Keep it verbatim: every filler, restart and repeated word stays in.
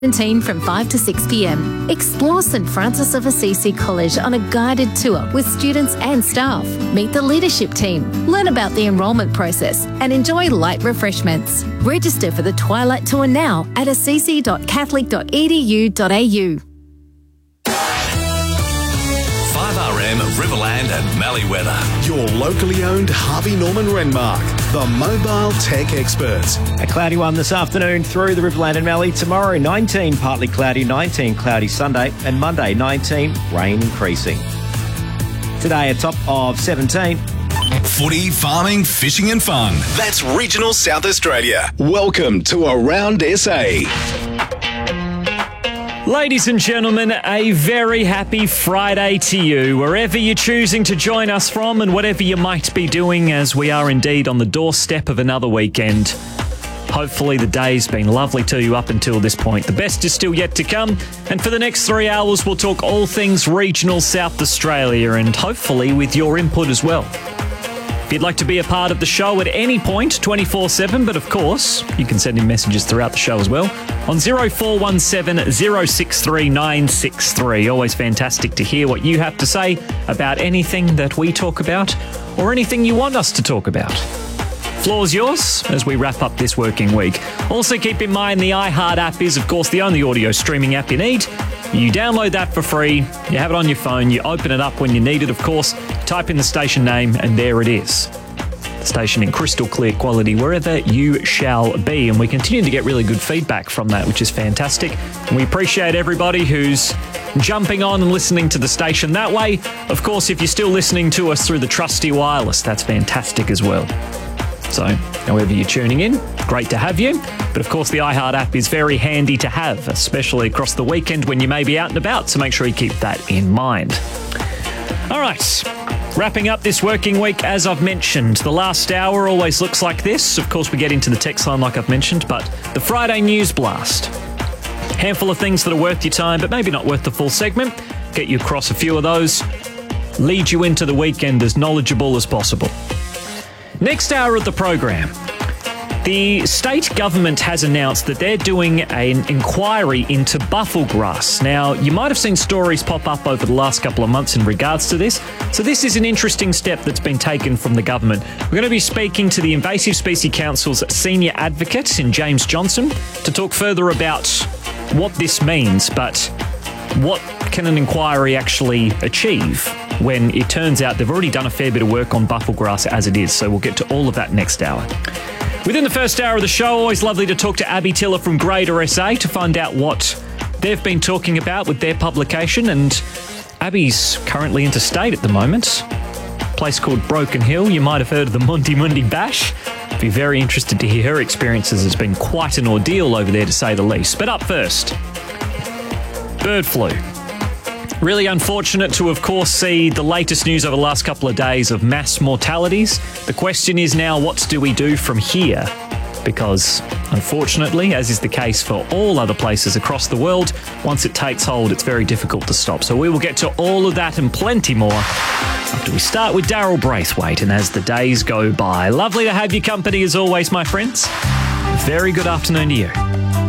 seventeen from five to six p m. Explore St Francis of Assisi College on a guided tour with students and staff. Meet the leadership team, learn about the enrolment process and enjoy light refreshments. Register for the Twilight Tour now at assisi dot catholic dot e d u dot a u. five R M Riverland and Mallee weather. Your locally owned Harvey Norman Renmark, the mobile tech experts. A cloudy one this afternoon through the Riverland and Mallee. Tomorrow, nineteen partly cloudy, nineteen cloudy Sunday, and Monday, nineteen, rain increasing. Today, a top of seventeen. Footy, farming, fishing and fun. That's regional South Australia. Welcome to Around S A. Ladies and gentlemen, a very happy Friday to you, wherever you're choosing to join us from and whatever you might be doing, as we are indeed on the doorstep of another weekend. Hopefully the day's been lovely to you up until this point. The best is still yet to come, and for the next three hours we'll talk all things regional South Australia, and hopefully with your input as well. If you'd like to be a part of the show at any point, twenty-four seven, but of course, you can send in messages throughout the show as well on zero four one seven, zero six three, nine six three. Always fantastic to hear what you have to say about anything that we talk about or anything you want us to talk about. Floor's yours as we wrap up this working week. Also keep in mind the iHeart app is, of course, the only audio streaming app you need. You download that for free, you have it on your phone, you open it up when you need it, of course, type in the station name, and there it is. The station in crystal clear quality wherever you shall be, and we continue to get really good feedback from that, which is fantastic. And we appreciate everybody who's jumping on and listening to the station that way. Of course, if you're still listening to us through the trusty wireless, that's fantastic as well. So, however you're tuning in, great to have you. But of course, the iHeart app is very handy to have, especially across the weekend when you may be out and about, so make sure you keep that in mind. All right, wrapping up this working week, as I've mentioned, the last hour always looks like this. Of course, we get into the text line like I've mentioned, but the Friday News Blast. Handful of things that are worth your time, but maybe not worth the full segment. Get you across a few of those, lead you into the weekend as knowledgeable as possible. Next hour of the program, the state government has announced that they're doing an inquiry into bufflegrass. Now, you might have seen stories pop up over the last couple of months in regards to this, so this is an interesting step that's been taken from the government. We're going to be speaking to the Invasive Species Council's senior advocate in James Johnson to talk further about what this means, but what can an inquiry actually achieve when it turns out they've already done a fair bit of work on bufflegrass as it is. So we'll get to all of that next hour. Within the first hour of the show, always lovely to talk to Abby Tiller from Greater S A to find out what they've been talking about with their publication. And Abby's currently interstate at the moment. A place called Broken Hill. You might have heard of the Monty Mundi Bash. Be very interested to hear her experiences. It's been quite an ordeal over there, to say the least. But up first, bird flu. Really unfortunate to, of course, see the latest news over the last couple of days of mass mortalities. The question is now, what do we do from here? Because, unfortunately, as is the case for all other places across the world, once it takes hold, it's very difficult to stop. So we will get to all of that and plenty more after we start with Daryl Braithwaite and as the days go by. Lovely to have your company as always, my friends. Very good afternoon to you.